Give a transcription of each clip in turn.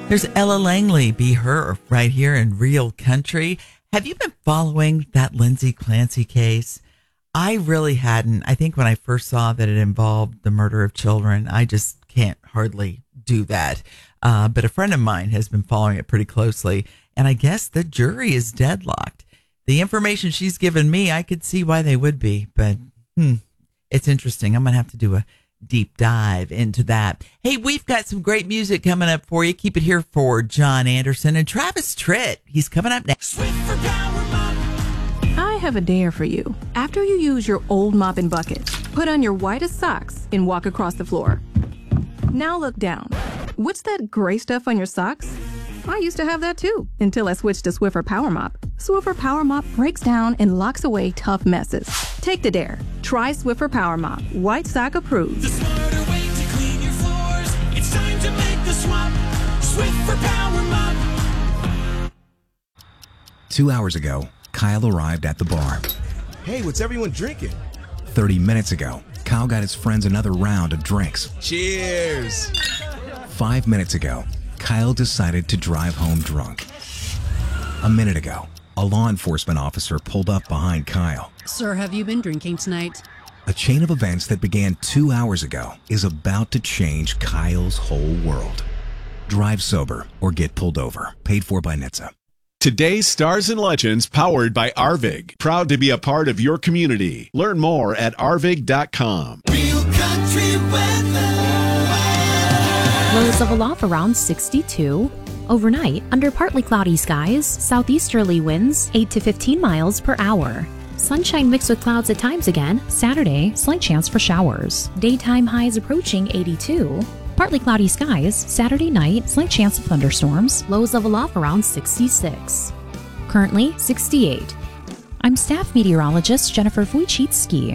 There's Ella Langley, Be Her, right here in Real Country. Have you been following that Lindsay Clancy case? I really hadn't. I think when I first saw that it involved the murder of children, I just can't hardly do that. But a friend of mine has been following it pretty closely, and I guess the jury is deadlocked. The information she's given me, I could see why they would be, but it's interesting. I'm going to have to do a deep dive into that. Hey, we've got some great music coming up for you. Keep it here for John Anderson and Travis Tritt. He's coming up next. I have a dare for you. After you use your old mop and bucket, put on your whitest socks and walk across the floor. Now look down. What's that gray stuff on your socks? I used to have that too, until I switched to Swiffer Power Mop. Swiffer Power Mop breaks down and locks away tough messes. Take the dare. Try Swiffer Power Mop. White sock approved. The smarter way to clean your floors. It's time to make the swap. Swiffer Power Mop. 2 hours ago, Kyle arrived at the bar. Hey, what's everyone drinking? 30 minutes ago, Kyle got his friends another round of drinks. Cheers! 5 minutes ago, Kyle decided to drive home drunk. A minute ago, a law enforcement officer pulled up behind Kyle. Sir, have you been drinking tonight? A chain of events that began 2 hours ago is about to change Kyle's whole world. Drive sober or get pulled over. Paid for by NHTSA. Today's Stars and Legends, powered by Arvig. Proud to be a part of your community. Learn more at arvig.com. Real country weather. Lows of aloft around 62. Overnight, under partly cloudy skies, southeasterly winds 8 to 15 miles per hour. Sunshine mixed with clouds at times again. Saturday, slight chance for showers. Daytime highs approaching 82. Partly cloudy skies. Saturday night, slight chance of thunderstorms. Lows level off around 66. Currently 68. I'm staff meteorologist Jennifer Wojcicki.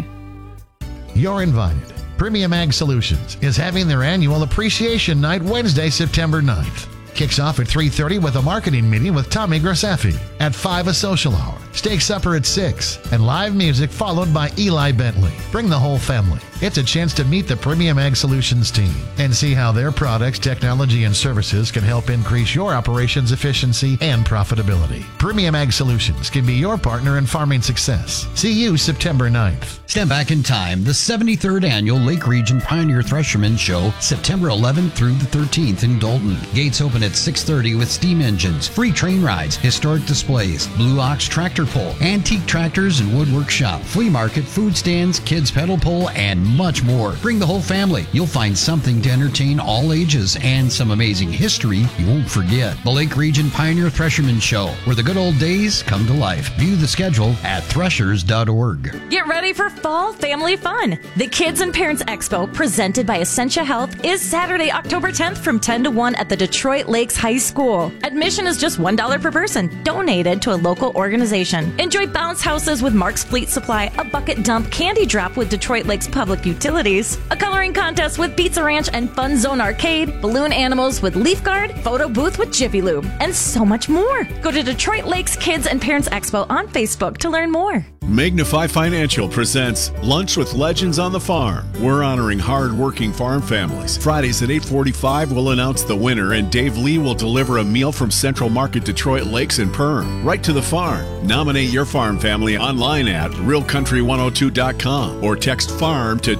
You're invited. Premium Ag Solutions is having their annual Appreciation Night Wednesday, September 9th. Kicks off at 3:30 with a marketing meeting with Tommy Grasaffi. At 5, a social hour. Steak supper at 6. And live music followed by Eli Bentley. Bring the whole family. It's a chance to meet the Premium Ag Solutions team and see how their products, technology, and services can help increase your operations efficiency and profitability. Premium Ag Solutions can be your partner in farming success. See you September 9th. Step back in time. The 73rd Annual Lake Region Pioneer Thresherman Show, September 11th through the 13th in Dalton. Gates open at 6:30 with steam engines, free train rides, historic displays, Blue Ox tractor pull, antique tractors and woodwork shop, flea market, food stands, kids pedal pole, and much more. Bring the whole family. You'll find something to entertain all ages and some amazing history you won't forget. The Lake Region Pioneer Thresherman Show, where the good old days come to life. View the schedule at threshers.org. Get ready for fall family fun. The Kids and Parents Expo, presented by Essentia Health, is Saturday, October 10th from 10 to 1 at the Detroit Lakes High School. Admission is just $1 per person, donated to a local organization. Enjoy bounce houses with Mark's Fleet Supply, a bucket dump candy drop with Detroit Lakes Public Utilities, a coloring contest with Pizza Ranch and Fun Zone Arcade, balloon animals with Leaf Guard, photo booth with Jiffy Lube, and so much more. Go to Detroit Lakes Kids and Parents Expo on Facebook to learn more. Magnify Financial presents Lunch with Legends on the Farm. We're honoring hard-working farm families. Fridays at 8:45, we'll announce the winner, and Dave Lee will deliver a meal from Central Market Detroit Lakes and Perm, right to the farm. Nominate your farm family online at realcountry102.com or text FARM to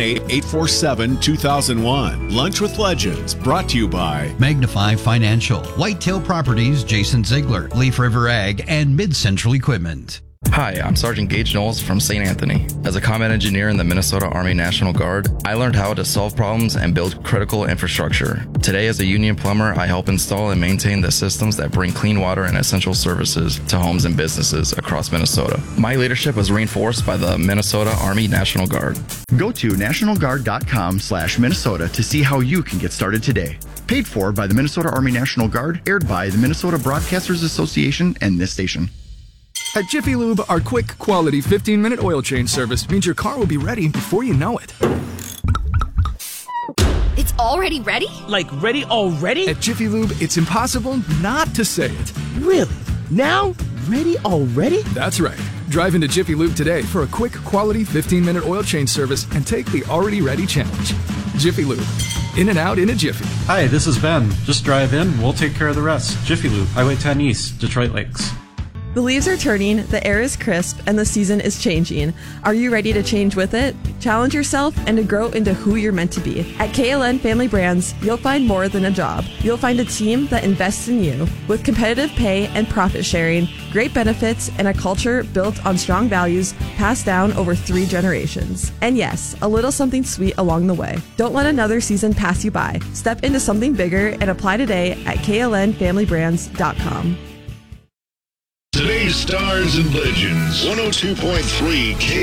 218-847-2001. Lunch with Legends, brought to you by Magnify Financial, Whitetail Properties, Jason Ziegler, Leaf River Ag, and Mid-Central Equipment. Hi, I'm Sergeant Gage Knowles from St. Anthony. As a combat engineer in the Minnesota Army National Guard, I learned how to solve problems and build critical infrastructure. Today, as a union plumber, I help install and maintain the systems that bring clean water and essential services to homes and businesses across Minnesota. My leadership was reinforced by the Minnesota Army National Guard. Go to nationalguard.com/Minnesota to see how you can get started today. Paid for by the Minnesota Army National Guard, aired by the Minnesota Broadcasters Association and this station. At Jiffy Lube, our quick, quality 15-minute oil change service means your car will be ready before you know it. It's already ready? Like ready already? At Jiffy Lube, it's impossible not to say it. Really? Now? Ready already? That's right. Drive into Jiffy Lube today for a quick, quality 15-minute oil change service and take the already ready challenge. Jiffy Lube, In and out in a jiffy. Hi, this is Ben. Just drive in, we'll take care of the rest. Jiffy Lube, Highway 10 East, Detroit Lakes. The leaves are turning, the air is crisp, and the season is changing. Are you ready to change with it? Challenge yourself and to grow into who you're meant to be. At KLN Family Brands, you'll find more than a job. You'll find a team that invests in you with competitive pay and profit sharing, great benefits, and a culture built on strong values passed down over 3 generations. And yes, a little something sweet along the way. Don't let another season pass you by. Step into something bigger and apply today at klnfamilybrands.com. Today's Stars and Legends, 102.3 K.